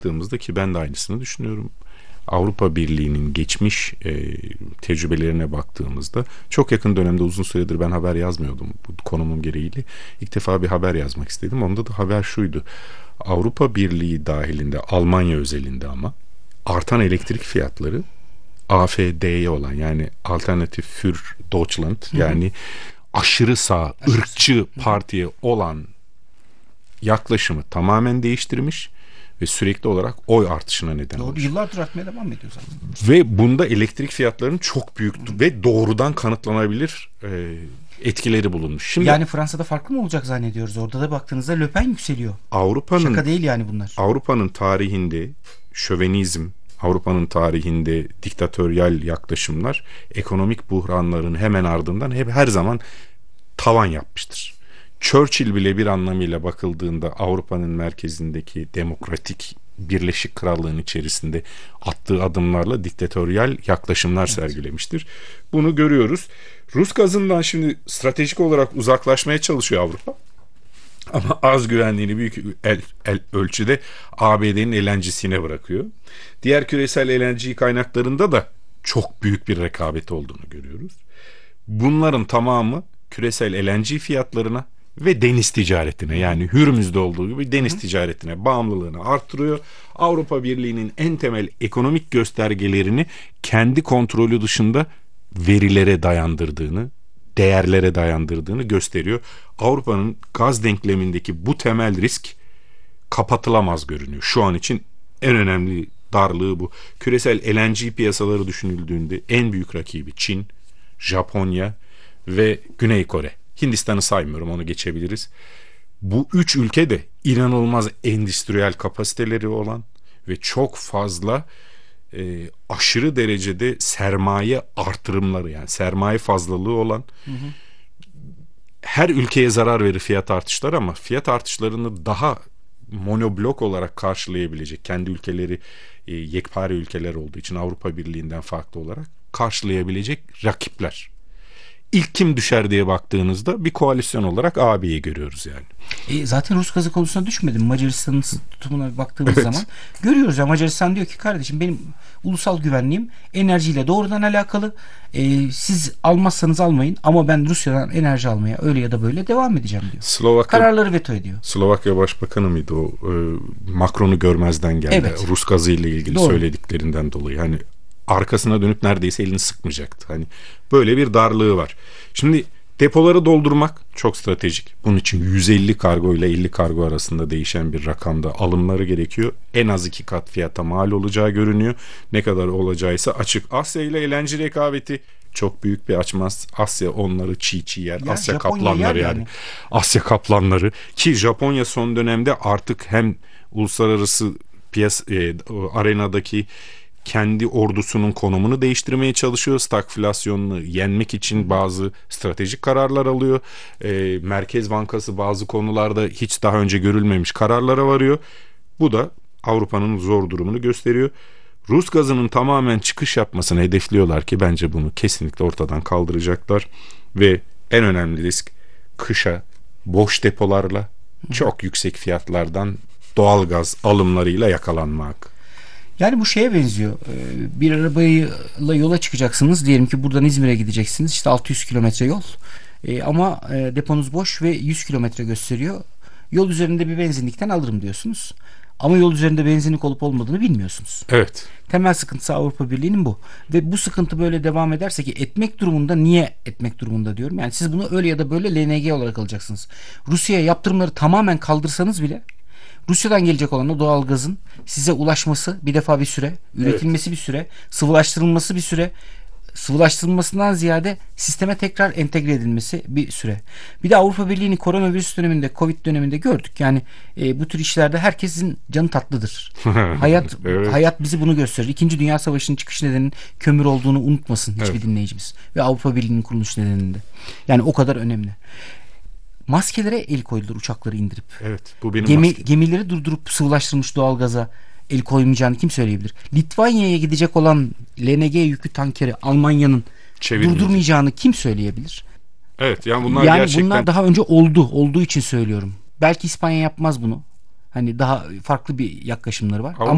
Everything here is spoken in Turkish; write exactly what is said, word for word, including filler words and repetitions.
baktığımızda ki ben de aynısını düşünüyorum. Avrupa Birliği'nin geçmiş e, tecrübelerine baktığımızda çok yakın dönemde uzun süredir ben haber yazmıyordum bu konumum gereğiyle. İlk defa bir haber yazmak istedim. Onda da haber şuydu. Avrupa Birliği dahilinde Almanya özelinde ama artan elektrik fiyatları A F D'ye olan yani Alternatif für Deutschland yani aşırı sağ, ırkçı partiye olan yaklaşımı tamamen değiştirmiş ve sürekli olarak oy artışına neden Doğru, olmuş. yıllardır artmaya devam ediyor zaten. Ve bunda elektrik fiyatlarının çok büyük ve doğrudan kanıtlanabilir e, etkileri bulunmuş. Şimdi Yani Fransa'da farklı mı olacak zannediyoruz? Orada da baktığınızda Le Pen yükseliyor. Avrupa'nın Şaka değil yani bunlar. Avrupa'nın tarihinde şövenizm, Avrupa'nın tarihinde diktatöryal yaklaşımlar ekonomik buhranların hemen ardından hep her zaman tavan yapmıştır. Churchill bile bir anlamıyla bakıldığında Avrupa'nın merkezindeki demokratik Birleşik Krallığın içerisinde attığı adımlarla diktatöryal yaklaşımlar evet. sergilemiştir. Bunu görüyoruz. Rus gazından şimdi stratejik olarak uzaklaşmaya çalışıyor Avrupa. Ama az güvenliğini büyük el, el, ölçüde A B D'nin L N G'sine bırakıyor. Diğer küresel L N G kaynaklarında da çok büyük bir rekabet olduğunu görüyoruz. Bunların tamamı küresel L N G fiyatlarına ve deniz ticaretine yani Hürmüz'de olduğu gibi deniz Hı. ticaretine bağımlılığını arttırıyor. Avrupa Birliği'nin en temel ekonomik göstergelerini kendi kontrolü dışında verilere dayandırdığını, değerlere dayandırdığını gösteriyor. Avrupa'nın gaz denklemindeki bu temel risk kapatılamaz görünüyor. Şu an için en önemli darlığı bu. Küresel L N G piyasaları düşünüldüğünde en büyük rakibi Çin, Japonya ve Güney Kore. Hindistan'ı saymıyorum, onu geçebiliriz. Bu üç ülke de inanılmaz endüstriyel kapasiteleri olan ve çok fazla e, aşırı derecede sermaye artırımları yani sermaye fazlalığı olan hı hı. her ülkeye zarar verir fiyat artışları ama fiyat artışlarını daha monoblok olarak karşılayabilecek kendi ülkeleri e, yekpare ülkeler olduğu için Avrupa Birliği'nden farklı olarak karşılayabilecek rakipler. İlk kim düşer diye baktığınızda bir koalisyon olarak A B'yi görüyoruz yani. E, zaten Rus gazı konusuna düşmedim. Macaristan'ın tutumuna baktığımız evet. zaman görüyoruz ya, Macaristan diyor ki kardeşim benim ulusal güvenliğim enerjiyle doğrudan alakalı. E, siz almazsanız almayın ama ben Rusya'dan enerji almaya öyle ya da böyle devam edeceğim diyor. Slovakya, kararları veto ediyor. Slovakya Başbakanı mıydı o? E, Macron'u görmezden geldi. Evet. Rus gazı ile ilgili Doğru. söylediklerinden dolayı. Yani arkasına dönüp neredeyse elini sıkmayacaktı. Hani böyle bir darlığı var. Şimdi depoları doldurmak çok stratejik. Bunun için yüz elli kargo ile elli kargo arasında değişen bir rakamda alımları gerekiyor. En az iki kat fiyata mal olacağı görünüyor. Ne kadar olacağıysa açık. Asya ile L N G rekabeti çok büyük bir açmaz. Asya onları çiğ çiğ yer. Ya Asya Japonya kaplanları yer yani. yani. Asya kaplanları ki Japonya son dönemde artık hem uluslararası piyasa e, arenadaki kendi ordusunun konumunu değiştirmeye çalışıyor. Stagflasyonunu yenmek için bazı stratejik kararlar alıyor. E, Merkez Bankası bazı konularda hiç daha önce görülmemiş kararlara varıyor. Bu da Avrupa'nın zor durumunu gösteriyor. Rus gazının tamamen çıkış yapmasını hedefliyorlar ki bence bunu kesinlikle ortadan kaldıracaklar. Ve en önemli risk kışa boş depolarla çok yüksek fiyatlardan doğal gaz alımlarıyla yakalanmak. Yani bu şeye benziyor. Bir arabayla yola çıkacaksınız. Diyelim ki buradan İzmir'e gideceksiniz. İşte altı yüz kilometre yol. Ama deponuz boş ve yüz kilometre gösteriyor. Yol üzerinde bir benzinlikten alırım diyorsunuz. Ama yol üzerinde benzinlik olup olmadığını bilmiyorsunuz. Evet. Temel sıkıntısı Avrupa Birliği'nin bu. Ve bu sıkıntı böyle devam ederse ki etmek durumunda, niye etmek durumunda diyorum. Yani siz bunu öyle ya da böyle L N G olarak alacaksınız. Rusya'ya yaptırımları tamamen kaldırsanız bile Rusya'dan gelecek olan o doğal gazın size ulaşması bir defa bir süre, üretilmesi evet. bir süre, sıvılaştırılması bir süre, sıvılaştırılmasından ziyade sisteme tekrar entegre edilmesi bir süre. Bir de Avrupa Birliği'nin koronavirüs döneminde, Covid döneminde gördük. Yani e, bu tür işlerde herkesin canı tatlıdır. hayat evet. hayat bizi bunu gösterir. İkinci Dünya Savaşı'nın çıkış nedeninin kömür olduğunu unutmasın hiçbir evet. dinleyicimiz. Ve Avrupa Birliği'nin kuruluş nedeninde. Yani o kadar önemli. Maskelere el koydular uçakları indirip. Evet, bu benim Gemi, maskem. Gemileri durdurup sıvılaştırılmış doğalgaza el koymayacağını kim söyleyebilir? Litvanya'ya gidecek olan L N G yüklü tankeri Almanya'nın durdurmayacağını kim söyleyebilir? Evet, yani bunlar yani gerçekten... bunlar daha önce oldu. Olduğu için söylüyorum. Belki İspanya yapmaz bunu. Hani daha farklı bir yaklaşımları var. Ama